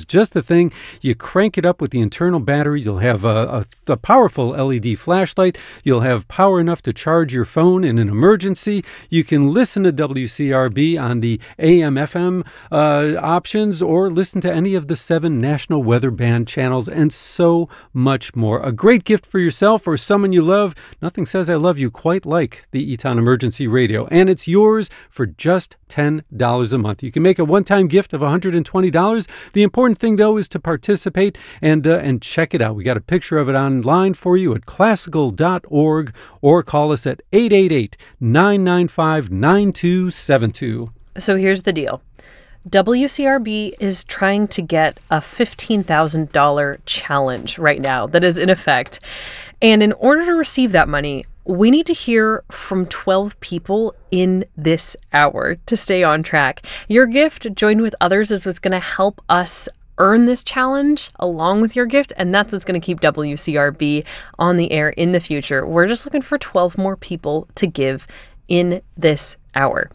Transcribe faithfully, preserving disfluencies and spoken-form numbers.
is just the thing. You crank it up with the internal battery. You'll have a, a, a powerful L E D flashlight. You'll have power enough to charge your phone in an emergency. You can listen to W C R B on the A M F M uh, options, or listen to any of the seven National Weather Band channels, and so much more. A great gift for yourself or someone you love. Nothing says I love you quite like the Eton Emergency Radio, and it's yours for just ten dollars a month. You can make a one-time gift of one hundred twenty dollars. The important thing, though, is to participate and uh, and check it out. We got a picture of it online for you at classical dot org, or call us at eight eight eight, nine nine five, nine two seven two. So here's the deal. W C R B is trying to get a fifteen thousand dollars challenge right now that is in effect. And in order to receive that money, we need to hear from twelve people in this hour to stay on track. Your gift, joined with others, is what's going to help us earn this challenge along with your gift, and that's what's going to keep W C R B on the air in the future. We're just looking for twelve more people to give in this hour.